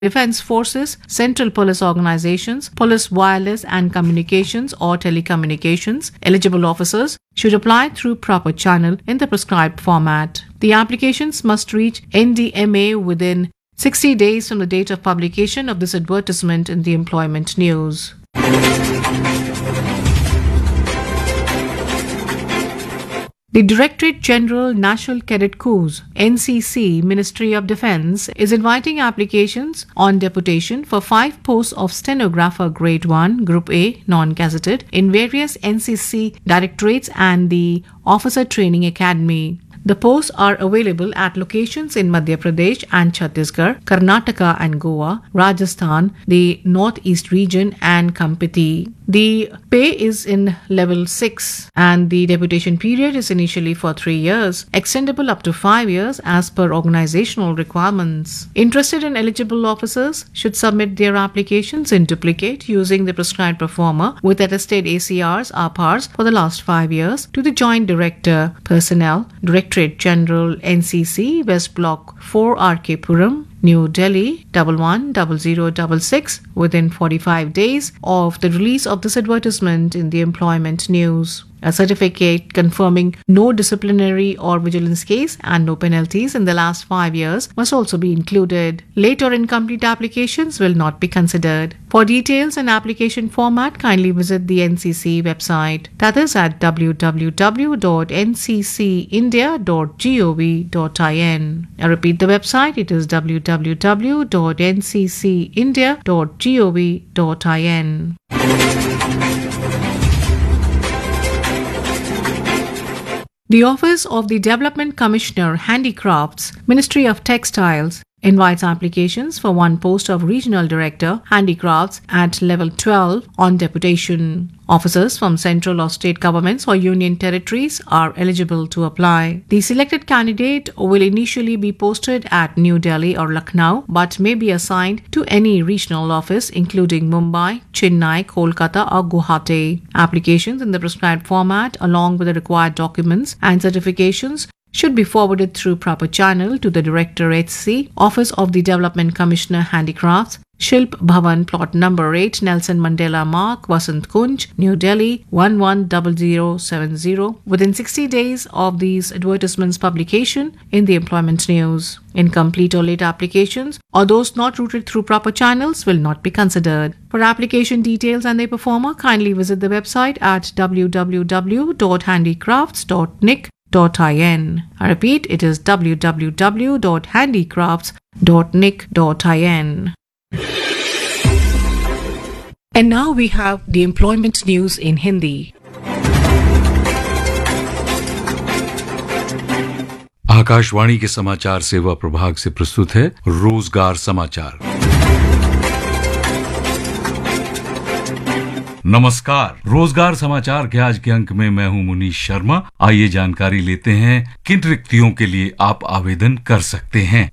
Defence Forces, Central Police Organizations, Police Wireless and Communications or Telecommunications. Eligible officers should apply through proper channel in the prescribed format. The applications must reach NDMA within 60 days from the date of publication of this advertisement in the employment news. The Directorate General National Cadet Corps (NCC) Ministry of Defence is inviting applications on deputation for 5 posts of stenographer grade 1 Group A non-gazetted in various NCC directorates and the Officer Training Academy. The posts are available at locations in Madhya Pradesh and Chhattisgarh, Karnataka and Goa, Rajasthan, the Northeast region and Kampiti. The pay is in level 6 and the deputation period is initially for 3 years, extendable up to 5 years as per organizational requirements. Interested and eligible officers should submit their applications in duplicate using the prescribed proforma with attested ACRs, RPARs for the last 5 years to the Joint Director, Personnel, Directorate General NCC, West Block 4 RK Puram, New Delhi 110066 within 45 days of the release of this advertisement in the employment news. A certificate confirming no disciplinary or vigilance case and no penalties in the last 5 years must also be included. Late or incomplete applications will not be considered. For details and application format, kindly visit the NCC website. That is at www.nccindia.gov.in. I repeat the website, it is www.nccindia.gov.in. The Office of the Development Commissioner, Handicrafts, Ministry of Textiles, invites applications for 1 post of Regional Director, Handicrafts at level 12 on deputation. Officers from central or state governments or union territories are eligible to apply. The selected candidate will initially be posted at New Delhi or Lucknow but may be assigned to any regional office including Mumbai, Chennai, Kolkata or Guwahati. Applications in the prescribed format along with the required documents and certifications should be forwarded through proper channel to the Director HC, Office of the Development Commissioner Handicrafts, Shilp Bhavan, plot number 8, Nelson Mandela Mark, Vasant Kunj, New Delhi 110070 within 60 days of these advertisements publication in the employment news. Incomplete or late applications or those not routed through proper channels will not be considered. For application details and their performer, kindly visit the website at www.handicrafts.nic.in. I repeat, it is www.handicrafts.nic.in. And now we have the employment news in Hindi. Akashvani के समाचार सेवा प्रभाग से प्रस्तुत है रोजगार समाचार। नमस्कार, रोजगार समाचार के आज के अंक में मैं हूं मुनीश शर्मा। आइए जानकारी लेते हैं किन रिक्तियों के लिए आप आवेदन कर सकते हैं।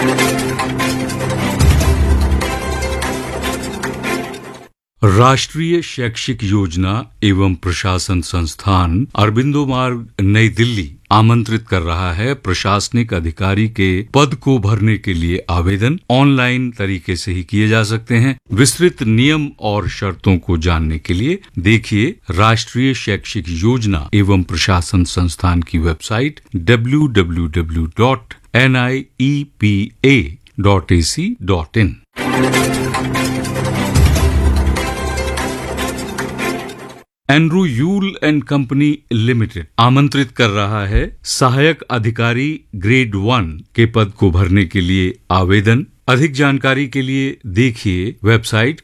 राष्ट्रीय शैक्षिक योजना एवं प्रशासन संस्थान अरबिंदो मार्ग नई दिल्ली आमंत्रित कर रहा है प्रशासनिक अधिकारी के पद को भरने के लिए आवेदन ऑनलाइन तरीके से ही किए जा सकते हैं। विस्तृत नियम और शर्तों को जानने के लिए देखिए राष्ट्रीय शैक्षिक योजना एवं प्रशासन संस्थान की website www.niepa.ac.in। Andrew you'll and company limited आमंत्रित कर रहा है सहायक अधिकारी ग्रेड 1 के पद को भरने के लिए आवेदन। अधिक जानकारी के लिए देखिए वेबसाइट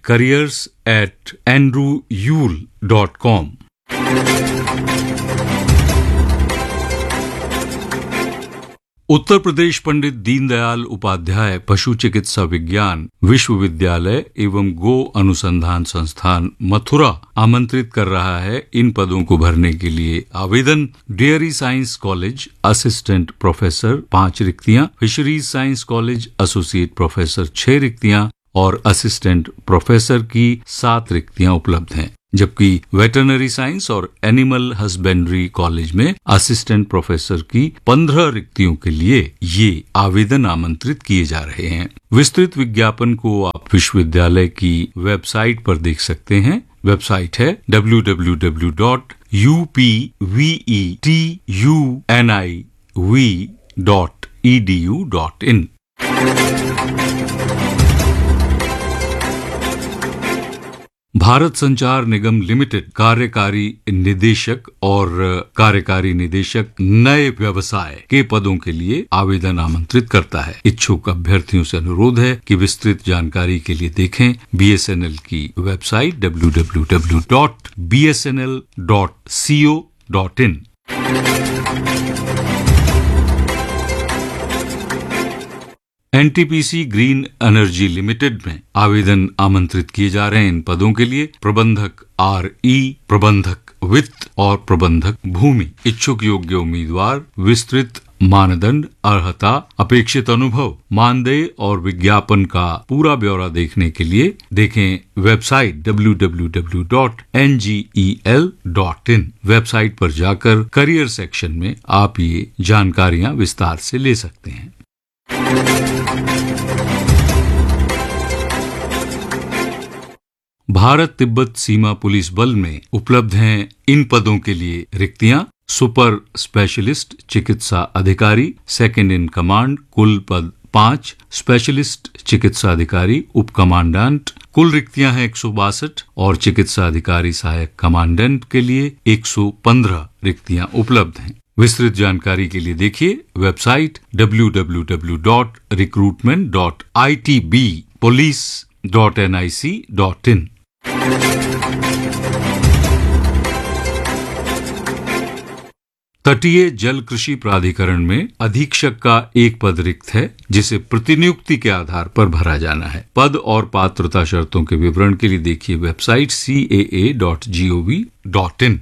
careers@andrewyule.com। उत्तर प्रदेश पंडित दीनदयाल उपाध्याय पशु चिकित्सा विज्ञान विश्वविद्यालय एवं गो अनुसंधान संस्थान मथुरा आमंत्रित कर रहा है इन पदों को भरने के लिए आवेदन। Dairy science college assistant professor 5 रिक्तियां, fisheries science college associate professor 6 रिक्तियां और असिस्टेंट प्रोफेसर की 7 रिक्तियां उपलब्ध हैं। जबकि वेटरनरी साइंस और एनिमल हस्बेंड्री कॉलेज में असिस्टेंट प्रोफेसर की 15 रिक्तियों के लिए ये आवेदन आमंत्रित किए जा रहे हैं। विस्तृत विज्ञापन को आप विश्वविद्यालय की वेबसाइट पर देख सकते हैं। वेबसाइट है www.upvetuniv.edu.in। भारत संचार निगम लिमिटेड कार्यकारी निदेशक और कार्यकारी निदेशक नए व्यवसाय के पदों के लिए आवेदन आमंत्रित करता है। इच्छुक अभ्यर्थियों से अनुरोध है कि विस्तृत जानकारी के लिए देखें BSNL की website www.bsnl.co.in। NTPC green energy limited में आवेदन आमंत्रित किए जा रहे हैं। इन पदों के लिए प्रबंधक RE, प्रबंधक वित्त और प्रबंधक भूमि। इच्छुक योग्य उम्मीदवार विस्तृत मानदंड, अर्हता, अपेक्षित अनुभव, मानदेय और विज्ञापन का पूरा ब्यौरा देखने के लिए देखें वेबसाइट www.ngel.in। वेबसाइट पर जाकर करियर सेक्शन में आप ये जानकारियां विस्तार से ले सकते हैं। भारत तिब्बत सीमा पुलिस बल में उपलब्ध हैं इन पदों के लिए रिक्तियां। सुपर स्पेशलिस्ट चिकित्सा अधिकारी, सेकंड इन कमांड, कुल पद 5। स्पेशलिस्ट चिकित्सा अधिकारी, उप कमांडेंट, कुल रिक्तियां हैं 162 और चिकित्सा अधिकारी सहायक कमांडेंट के लिए 115 रिक्तियां उपलब्ध हैं। विस्तृत जानकारी के लिए देखिए वेबसाइट www.recruitment.itbpolice.nic.in। तटीय जल कृषि प्राधिकरण में अधीक्षक का एक पद रिक्त है, जिसे प्रतिनियुक्ति के आधार पर भरा जाना है। पद और पात्रता शर्तों के विवरण के लिए देखिए वेबसाइट caa.gov.in।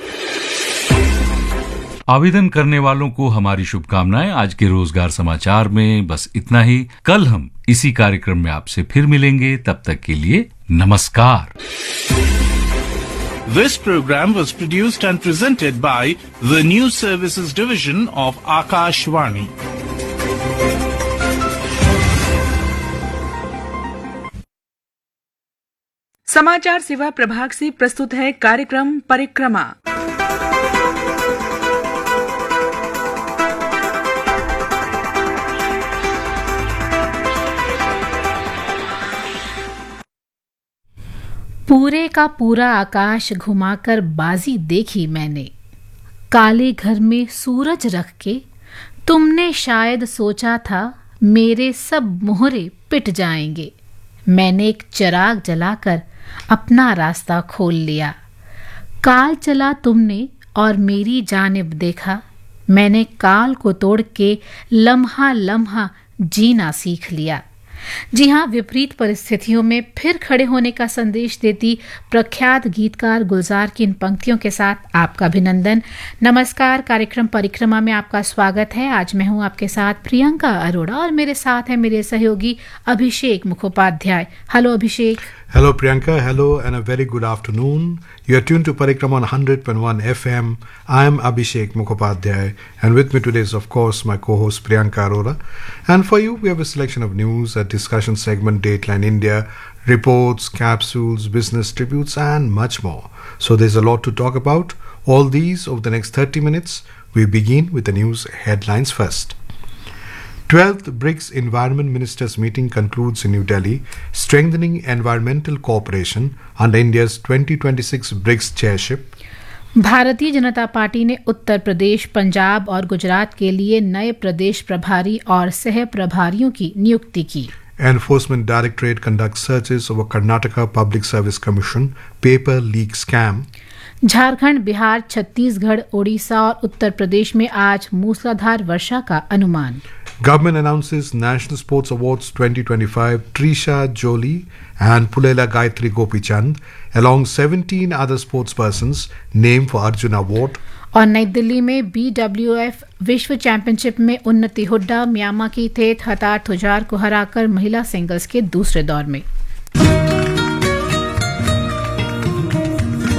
आवेदन करने वालों को हमारी शुभकामनाएं। आज के रोजगार समाचार में बस इतना ही। कल हम इसी कार्यक्रम में आपसे फिर मिलेंगे। तब तक के लिए नमस्कार। This program was produced and presented by the News Services Division of Akashvani. समाचार सेवा प्रभाग से प्रस्तुत है कार्यक्रम परिक्रमा। पूरे का पूरा आकाश घुमाकर बाजी देखी मैंने, काले घर में सूरज रख के। तुमने शायद सोचा था मेरे सब मोहरे पिट जाएंगे। मैंने एक चिराग जलाकर अपना रास्ता खोल लिया। काल चला तुमने और मेरी जानिब देखा। मैंने काल को तोड़ के लम्हा लम्हा जीना सीख लिया। जी हाँ, विपरीत परिस्थितियों में फिर खड़े होने का संदेश देती प्रख्यात गीतकार गुलजार की इन पंक्तियों के साथ आपका अभिनंदन। नमस्कार, कार्यक्रम परिक्रमा में आपका स्वागत है। आज मैं हूँ आपके साथ प्रियंका अरोड़ा और मेरे साथ है मेरे सहयोगी अभिषेक Mukhopadhyay. Hello Abhishek. Hello Priyanka, hello and a very good afternoon. You are tuned to Parikrama on 100.1 FM. I am Abhishek Mukhopadhyay and with me today is of course my co-host Priyanka Arora. And for you we have a selection of news, a discussion segment, Dateline India, reports, capsules, business tributes and much more. So there's a lot to talk about. All these over the next 30 minutes. We begin with the news headlines first. 12th BRICS Environment Ministers meeting concludes in New Delhi, strengthening environmental cooperation under India's 2026 BRICS chairship. Bharatiya Janata party ने उत्तर प्रदेश, पंजाब और गुजरात के लिए नए प्रदेश प्रभारी और सह प्रभारियों की नियुक्ति की। Enforcement Directorate conducts searches over Karnataka Public Service Commission paper leak scam. Jharkhand, Bihar, Chhattisgarh, Odisha और उत्तर प्रदेश में आज मूसलाधार वर्षा का अनुमान। Government announces National Sports Awards 2025 Trisha Jolie and Pulela Gayatri Gopichand along 17 other sportspersons named for Arjuna Award. और नई दिल्ली में BWF विश्व चैंपियनशिप में उन्नति हुड्डा म्यांमार की थेत हतार थुजार को हराकर महिला सिंगल्स के दूसरे दौर में।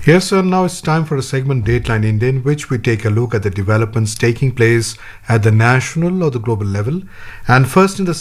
Yes, sir. Now it's time for a segment Dateline India, in which we take a look at the developments taking place at the national or the global level. And first in the